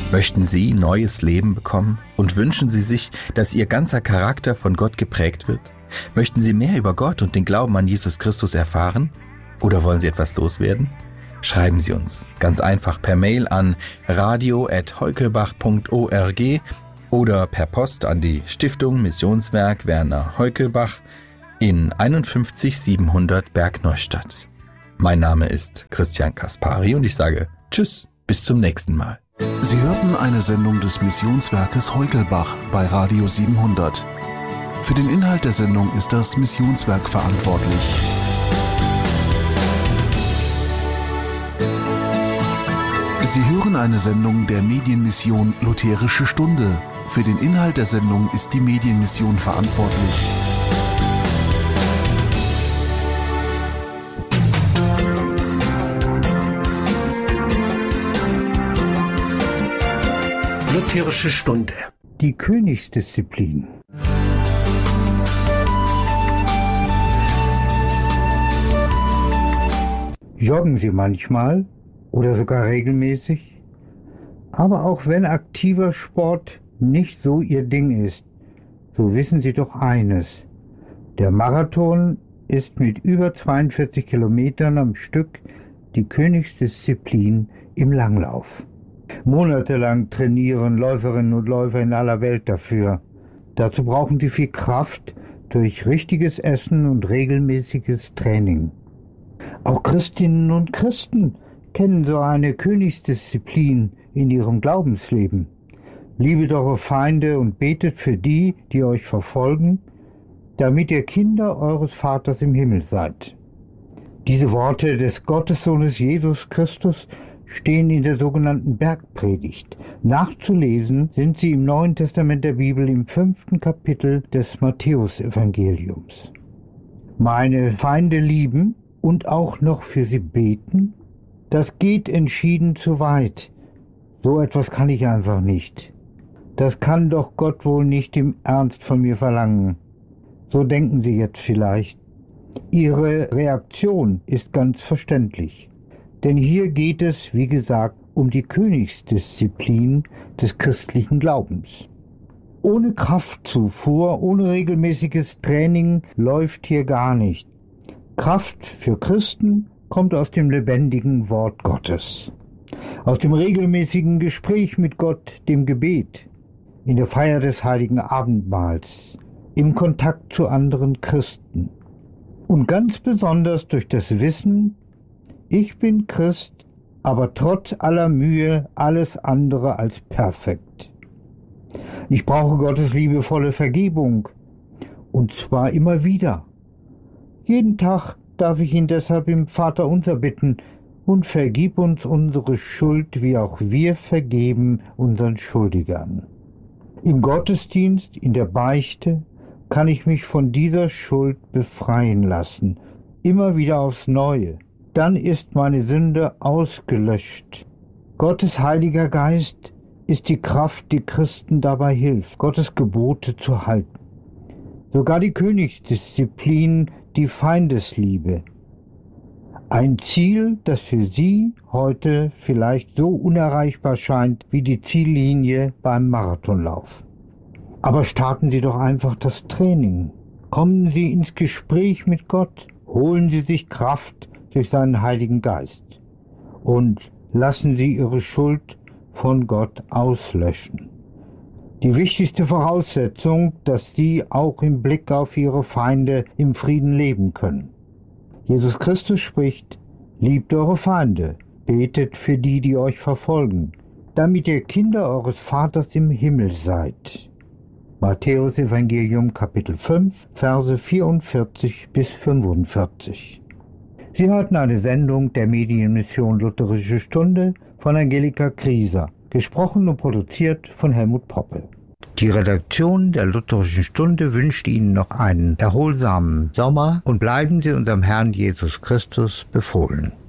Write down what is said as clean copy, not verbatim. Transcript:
Möchten Sie neues Leben bekommen und wünschen Sie sich, dass Ihr ganzer Charakter von Gott geprägt wird? Möchten Sie mehr über Gott und den Glauben an Jesus Christus erfahren? Oder wollen Sie etwas loswerden? Schreiben Sie uns ganz einfach per Mail an radio@heukelbach.org oder per Post an die Stiftung Missionswerk Werner Heukelbach in 51700 Bergneustadt. Mein Name ist Christian Kaspari und ich sage Tschüss, bis zum nächsten Mal. Sie hörten eine Sendung des Missionswerkes Heukelbach bei Radio 700. Für den Inhalt der Sendung ist das Missionswerk verantwortlich. Sie hören eine Sendung der Medienmission Lutherische Stunde. Für den Inhalt der Sendung ist die Medienmission verantwortlich. Lutherische Stunde. Die Königsdisziplin. Joggen Sie manchmal oder sogar regelmäßig? Aber auch wenn aktiver Sport nicht so Ihr Ding ist, so wissen Sie doch eines: Der Marathon ist mit über 42 Kilometern am Stück die Königsdisziplin im Langlauf. Monatelang trainieren Läuferinnen und Läufer in aller Welt dafür. Dazu brauchen sie viel Kraft durch richtiges Essen und regelmäßiges Training. Auch Christinnen und Christen kennen so eine Königsdisziplin in ihrem Glaubensleben. Liebet eure Feinde und betet für die, die euch verfolgen, damit ihr Kinder eures Vaters im Himmel seid. Diese Worte des Gottessohnes Jesus Christus stehen in der sogenannten Bergpredigt. Nachzulesen sind sie im Neuen Testament der Bibel im 5. Kapitel des Matthäusevangeliums. Meine Feinde lieben und auch noch für sie beten? Das geht entschieden zu weit. So etwas kann ich einfach nicht. Das kann doch Gott wohl nicht im Ernst von mir verlangen. So denken Sie jetzt vielleicht. Ihre Reaktion ist ganz verständlich. Denn hier geht es, wie gesagt, um die Königsdisziplin des christlichen Glaubens. Ohne Kraftzufuhr, ohne regelmäßiges Training läuft hier gar nicht. Kraft für Christen kommt aus dem lebendigen Wort Gottes, aus dem regelmäßigen Gespräch mit Gott, dem Gebet, in der Feier des heiligen Abendmahls, im Kontakt zu anderen Christen und ganz besonders durch das Wissen, ich bin Christ, aber trotz aller Mühe alles andere als perfekt. Ich brauche Gottes liebevolle Vergebung, und zwar immer wieder. Jeden Tag darf ich ihn deshalb im Vaterunser bitten: und vergib uns unsere Schuld, wie auch wir vergeben unseren Schuldigern. Im Gottesdienst, in der Beichte, kann ich mich von dieser Schuld befreien lassen, immer wieder aufs Neue. Dann ist meine Sünde ausgelöscht. Gottes Heiliger Geist ist die Kraft, die Christen dabei hilft, Gottes Gebote zu halten. Sogar die Königsdisziplin, die Feindesliebe. Ein Ziel, das für Sie heute vielleicht so unerreichbar scheint wie die Ziellinie beim Marathonlauf. Aber starten Sie doch einfach das Training. Kommen Sie ins Gespräch mit Gott. Holen Sie sich Kraft durch seinen Heiligen Geist und lassen Sie Ihre Schuld von Gott auslöschen. Die wichtigste Voraussetzung, dass Sie auch im Blick auf Ihre Feinde im Frieden leben können. Jesus Christus spricht: Liebt eure Feinde, betet für die, die euch verfolgen, damit ihr Kinder eures Vaters im Himmel seid. Matthäusevangelium Kapitel 5, Verse 44 bis 45. Sie hörten eine Sendung der Medienmission Lutherische Stunde von Angelika Krieser, gesprochen und produziert von Helmut Poppe. Die Redaktion der Lutherischen Stunde wünscht Ihnen noch einen erholsamen Sommer und bleiben Sie unserem Herrn Jesus Christus befohlen.